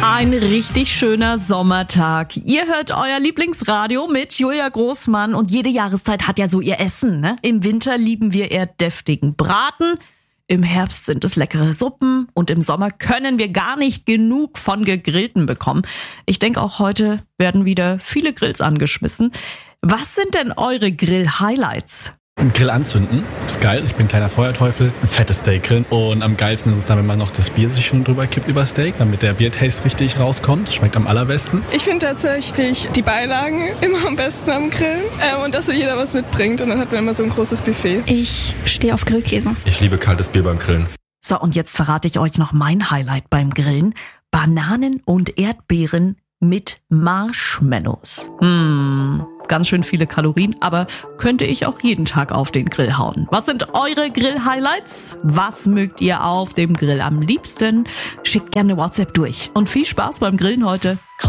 Ein richtig schöner Sommertag. Ihr hört euer Lieblingsradio mit Julia Großmann und jede Jahreszeit hat ja so ihr Essen, ne? Im Winter lieben wir eher deftigen Braten, im Herbst sind es leckere Suppen und im Sommer können wir gar nicht genug von Gegrillten bekommen. Ich denke, auch heute werden wieder viele Grills angeschmissen. Was sind denn eure Grill-Highlights? Einen Grill anzünden, ist geil. Ich bin ein kleiner Feuerteufel. Ein fettes Steak grillen. Und am geilsten ist es dann, wenn man noch das Bier sich schon drüber kippt über Steak, damit der Biertaste richtig rauskommt. Schmeckt am allerbesten. Ich finde tatsächlich die Beilagen immer am besten am Grillen. Und dass so jeder was mitbringt und dann hat man immer so ein großes Buffet. Ich stehe auf Grillkäse. Ich liebe kaltes Bier beim Grillen. So, und jetzt verrate ich euch noch mein Highlight beim Grillen. Bananen und Erdbeeren mit Marshmallows. Ganz schön viele Kalorien, aber könnte ich auch jeden Tag auf den Grill hauen. Was sind eure Grill-Highlights? Was mögt ihr auf dem Grill am liebsten? Schickt gerne WhatsApp durch. Und viel Spaß beim Grillen heute.